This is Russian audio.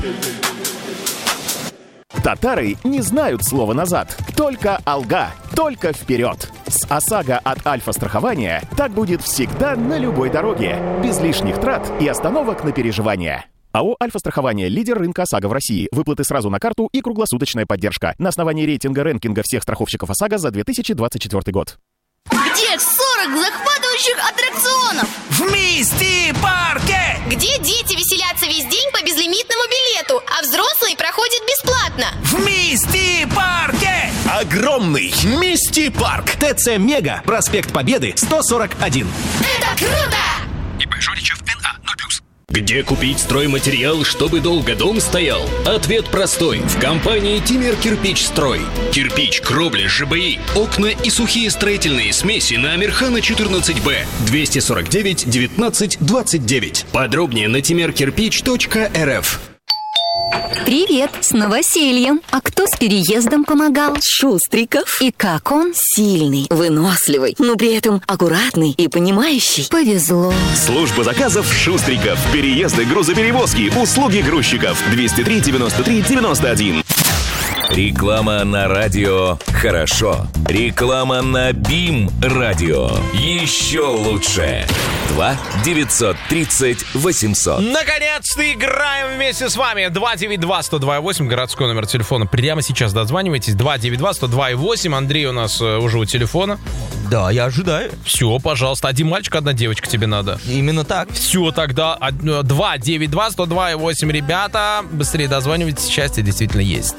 Татары не знают слова «назад». Только «алга», только вперед. С ОСАГО от Альфа-страхования так будет всегда на любой дороге. Без лишних трат и остановок на переживания. АО «Альфа-страхование» — лидер рынка ОСАГО в России. Выплаты сразу на карту и круглосуточная поддержка. На основании рейтинга всех страховщиков ОСАГО за 2024 год. Где 40 захватывающих аттракционов? В Мисти-парке! Где дети веселятся весь день по безлимитному билету, а взрослые проходят бесплатно? В Мисти-парке! Огромный Мисти-парк! ТЦ Мега, проспект Победы, 141. Это круто! ИП Жоричев НА 0+. Где купить стройматериал, чтобы долго дом стоял? Ответ простой. В компании «Тимер Кирпич Строй». Кирпич, кровля, ЖБИ, окна и сухие строительные смеси на Амирхана 14Б. 249 19 29. Подробнее на timerkirpich.rf. Привет, с новосельем. А кто с переездом помогал? Шустриков. И как он? Сильный, выносливый, но при этом аккуратный и понимающий. Повезло. Служба заказов Шустриков. Переезды, грузоперевозки, услуги грузчиков. 203 93 91. Реклама на радио «Хорошо». Реклама на БИМ-радио. Еще лучше. 2 930 800. Наконец-то играем вместе с вами. 292-102-8, городской номер телефона. Прямо сейчас дозванивайтесь. 292-102-8. Андрей у нас уже у телефона. Да, я ожидаю. Все, пожалуйста. Один мальчик, одна девочка тебе надо. Именно так. Все, тогда 292-102-8. Ребята, быстрее дозванивайтесь. Счастье действительно есть.